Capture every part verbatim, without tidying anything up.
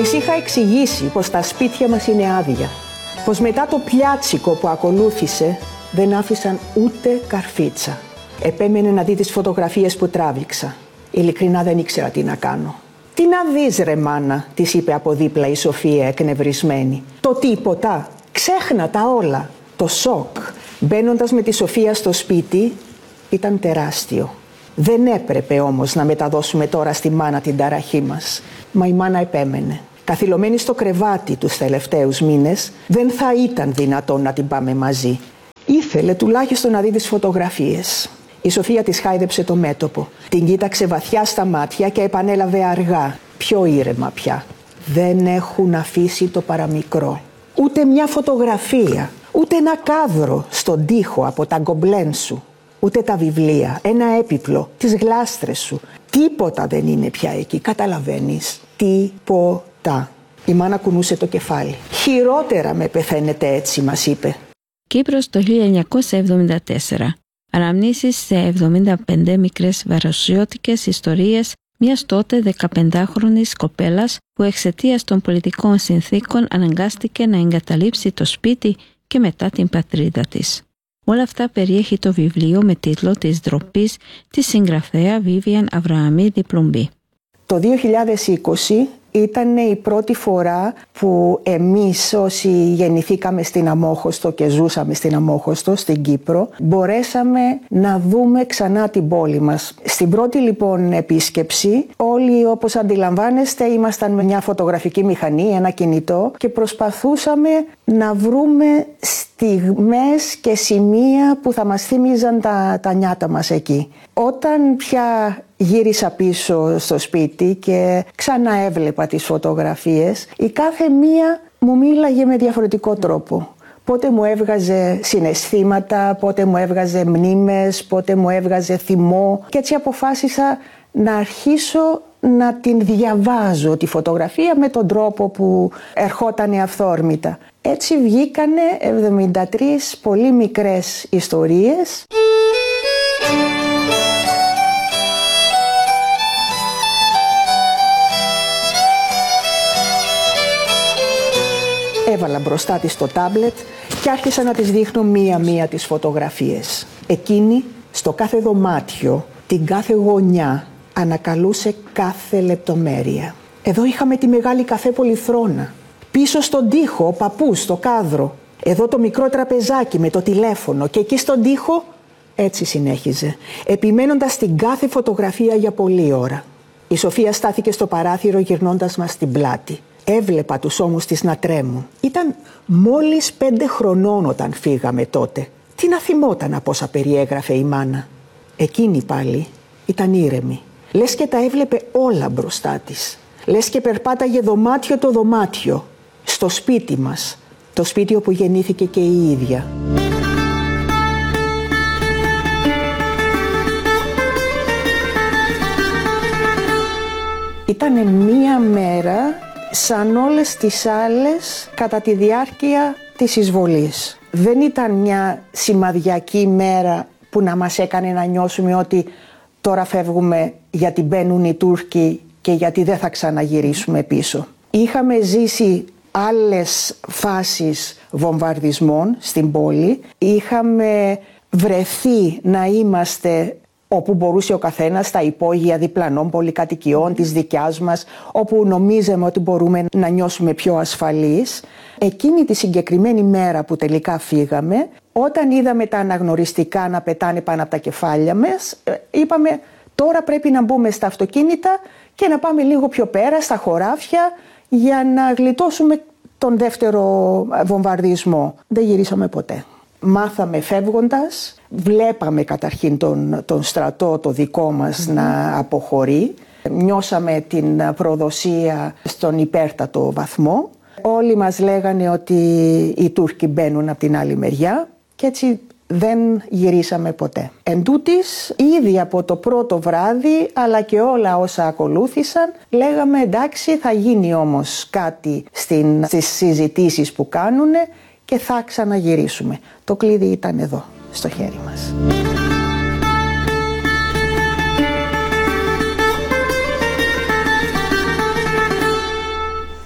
Της είχα εξηγήσει πως τα σπίτια μας είναι άδεια, πως μετά το πιάτσικο που ακολούθησε δεν άφησαν ούτε καρφίτσα. Επέμενε να δει τις φωτογραφίες που τράβηξα. Ειλικρινά δεν ήξερα τι να κάνω. «Τι να δεις ρε μάνα», της είπε από δίπλα η Σοφία εκνευρισμένη. «Το τίποτα, ξέχνα τα όλα». Το σοκ μπαίνοντας με τη Σοφία στο σπίτι ήταν τεράστιο. Δεν έπρεπε όμως να μεταδώσουμε τώρα στη μάνα την ταραχή μας. Μα η μάνα επέμενε. Καθυλωμένη στο κρεβάτι τους τελευταίους μήνες, δεν θα ήταν δυνατόν να την πάμε μαζί. Ήθελε τουλάχιστον να δει τις φωτογραφίες. Η Σοφία της χάιδεψε το μέτωπο. Την κοίταξε βαθιά στα μάτια και επανέλαβε αργά, πιο ήρεμα πια. Δεν έχουν αφήσει το παραμικρό. Ούτε μια φωτογραφία, ούτε ένα κάδρο στον τοίχο από τα γκομπλέν σου. Ούτε τα βιβλία, ένα έπιπλο, τις γλάστρες σου. Τίποτα δεν είναι πια εκεί, καταλαβαίνεις. Τίποτα. Η μάνα κουνούσε το κεφάλι. «Χειρότερα με πεθαίνετε έτσι», μας είπε. Κύπρος το χίλια εννιακόσια εβδομήντα τέσσερα. Αναμνήσεις σε εβδομήντα πέντε μικρές βαροσιώτικες ιστορίες μιας τότε δεκαπεντάχρονης κοπέλας που εξαιτίας των πολιτικών συνθήκων αναγκάστηκε να εγκαταλείψει το σπίτι και μετά την πατρίδα της. Όλα αυτά περιέχει το βιβλίο με τίτλο «Της ντροπής» της συγγραφέα Βίβιαν Αβρααμίδη Πλουμπή. Το δύο χιλιάδες είκοσι ήταν η πρώτη φορά που εμείς όσοι γεννηθήκαμε στην Αμμόχωστο και ζούσαμε στην Αμμόχωστο, στην Κύπρο, μπορέσαμε να δούμε ξανά την πόλη μας. Στην πρώτη λοιπόν επίσκεψη, όλοι όπως αντιλαμβάνεστε ήμασταν με μια φωτογραφική μηχανή, ένα κινητό και προσπαθούσαμε να βρούμε στιγμές και σημεία που θα μας θύμιζαν τα, τα νιάτα μας εκεί. Όταν πια γύρισα πίσω στο σπίτι και ξανά έβλεπα τις φωτογραφίες, η κάθε μία μου μίλαγε με διαφορετικό τρόπο. Πότε μου έβγαζε συναισθήματα, πότε μου έβγαζε μνήμες, πότε μου έβγαζε θυμό και έτσι αποφάσισα να αρχίσω να την διαβάζω τη φωτογραφία με τον τρόπο που ερχότανε αυθόρμητα. Έτσι βγήκανε εβδομήντα τρεις πολύ μικρές ιστορίες. Έβαλα μπροστά της το τάμπλετ και άρχισα να της δείχνω μία-μία τις φωτογραφίες. Εκείνη στο κάθε δωμάτιο, την κάθε γωνιά, ανακαλούσε κάθε λεπτομέρεια. Εδώ είχαμε τη μεγάλη καφέ πολυθρόνα. Πίσω στον τοίχο ο παππούς στο κάδρο. Εδώ το μικρό τραπεζάκι με το τηλέφωνο και εκεί στον τοίχο. Έτσι συνέχιζε, επιμένοντας την κάθε φωτογραφία για πολλή ώρα. Η Σοφία στάθηκε στο παράθυρο γυρνώντας μας την πλάτη. Έβλεπα τους ώμους της να τρέμουν. Ήταν μόλις πέντε χρονών όταν φύγαμε τότε. Τι να θυμόταν από όσα περιέγραφε η μάνα. Εκείνη πάλι ήταν ήρεμη. Λες και τα έβλεπε όλα μπροστά της. Λες και περπάταγε δωμάτιο το δωμάτιο. Στο σπίτι μας. Το σπίτι όπου γεννήθηκε και η ίδια. Ήτανε μία μέρα σαν όλες τις άλλες κατά τη διάρκεια της εισβολής. Δεν ήταν μια σημαδιακή μέρα που να μας έκανε να νιώσουμε ότι τώρα φεύγουμε γιατί μπαίνουν οι Τούρκοι και γιατί δεν θα ξαναγυρίσουμε πίσω. Είχαμε ζήσει άλλες φάσεις βομβαρδισμών στην πόλη. Είχαμε βρεθεί να είμαστε όπου μπορούσε ο καθένας στα υπόγεια διπλανών πολυκατοικιών της δικιάς μας, όπου νομίζαμε ότι μπορούμε να νιώσουμε πιο ασφαλείς. Εκείνη τη συγκεκριμένη μέρα που τελικά φύγαμε, όταν είδαμε τα αναγνωριστικά να πετάνε πάνω από τα κεφάλια μας, είπαμε τώρα πρέπει να μπούμε στα αυτοκίνητα και να πάμε λίγο πιο πέρα στα χωράφια για να γλιτώσουμε τον δεύτερο βομβαρδισμό. Δεν γυρίσαμε ποτέ. Μάθαμε φεύγοντας, βλέπαμε καταρχήν τον, τον στρατό το δικό μας mm-hmm. να αποχωρεί. Νιώσαμε την προδοσία στον υπέρτατο βαθμό. Όλοι μας λέγανε ότι οι Τούρκοι μπαίνουν από την άλλη μεριά και έτσι δεν γυρίσαμε ποτέ. Εν τούτης, ήδη από το πρώτο βράδυ αλλά και όλα όσα ακολούθησαν λέγαμε εντάξει θα γίνει όμως κάτι στην, στις συζητήσεις που κάνουνε και θα ξαναγυρίσουμε. Το κλείδι ήταν εδώ, στο χέρι μας.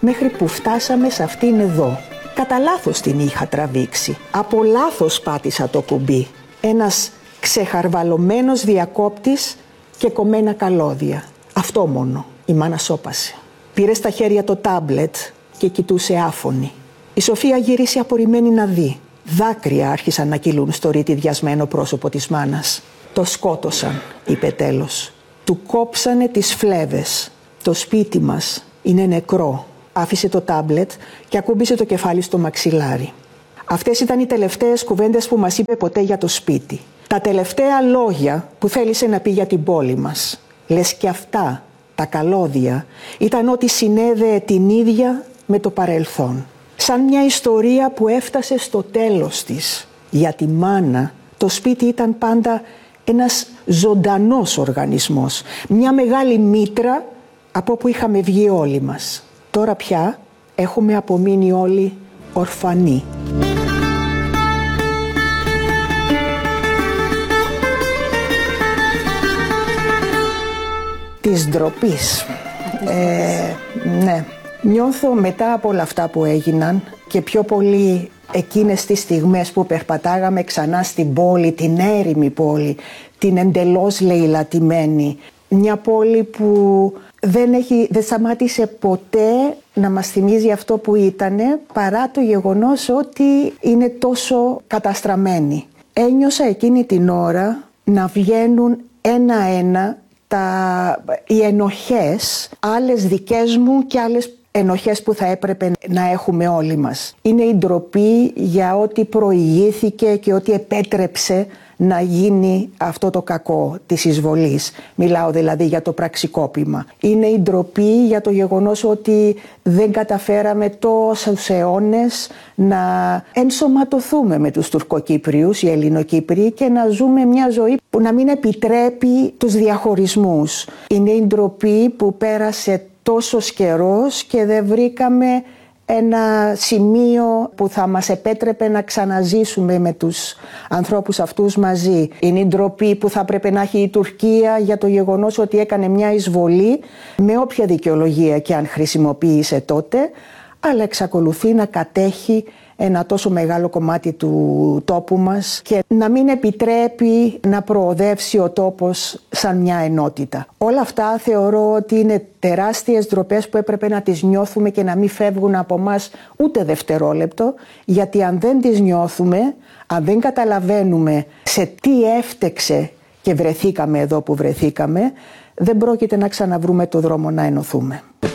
μέχρι που φτάσαμε σε αυτήν εδώ. Κατά λάθος την είχα τραβήξει. Από λάθος πάτησα το κουμπί. Ένας ξεχαρβαλωμένος διακόπτης και κομμένα καλώδια. Αυτό μόνο. Η μάνα σώπασε. Πήρε στα χέρια το τάμπλετ και κοιτούσε άφωνη. Η Σοφία γύρισε απορριμμένη να δει. Δάκρυα άρχισαν να κυλούν στο ρητιδιασμένο πρόσωπο της μάνας. «Το σκότωσαν», είπε τέλος. «Του κόψανε τις φλέβες. Το σπίτι μας είναι νεκρό». Άφησε το τάμπλετ και ακούμπησε το κεφάλι στο μαξιλάρι. Αυτές ήταν οι τελευταίες κουβέντες που μας είπε ποτέ για το σπίτι. Τα τελευταία λόγια που θέλησε να πει για την πόλη μας. Λες και αυτά, τα καλώδια, ήταν ό,τι συνέδεε την ίδια με το παρελθόν. Σαν μια ιστορία που έφτασε στο τέλος της. Για τη μάνα το σπίτι ήταν πάντα ένας ζωντανός οργανισμός. Μια μεγάλη μήτρα από όπου είχαμε βγει όλοι μας. Τώρα πια έχουμε απομείνει όλοι ορφανοί. Της ντροπής. Ε, ναι. Νιώθω μετά από όλα αυτά που έγιναν και πιο πολύ εκείνες τις στιγμές που περπατάγαμε ξανά στην πόλη, την έρημη πόλη, την εντελώς λαιλατημένη. Μια πόλη που δεν, έχει, δεν σταμάτησε ποτέ να μας θυμίζει αυτό που ήτανε, παρά το γεγονός ότι είναι τόσο καταστραμμένη. Ένιωσα εκείνη την ώρα να βγαίνουν ένα-ένα τα, οι ενοχές, άλλες δικές μου και άλλες ενοχές που θα έπρεπε να έχουμε όλοι μας. Είναι η ντροπή για ό,τι προηγήθηκε και ό,τι επέτρεψε να γίνει αυτό το κακό της εισβολής. Μιλάω δηλαδή για το πραξικόπημα. Είναι η ντροπή για το γεγονός ότι δεν καταφέραμε τόσους αιώνες να ενσωματωθούμε με τους Τουρκοκύπριους, οι Ελληνοκύπριοι, και να ζούμε μια ζωή που να μην επιτρέπει τους διαχωρισμούς. Είναι η ντροπή που πέρασε τόσος καιρός και δεν βρήκαμε ένα σημείο που θα μας επέτρεπε να ξαναζήσουμε με τους ανθρώπους αυτούς μαζί. Είναι η ντροπή που θα πρέπει να έχει η Τουρκία για το γεγονός ότι έκανε μια εισβολή με όποια δικαιολογία και αν χρησιμοποίησε τότε, αλλά εξακολουθεί να κατέχει ένα τόσο μεγάλο κομμάτι του τόπου μας και να μην επιτρέπει να προοδεύσει ο τόπος σαν μια ενότητα. Όλα αυτά θεωρώ ότι είναι τεράστιες ντροπές που έπρεπε να τις νιώθουμε και να μην φεύγουν από μας ούτε δευτερόλεπτο, γιατί αν δεν τις νιώθουμε, αν δεν καταλαβαίνουμε σε τι έφτεξε και βρεθήκαμε εδώ που βρεθήκαμε, δεν πρόκειται να ξαναβρούμε το δρόμο να ενωθούμε.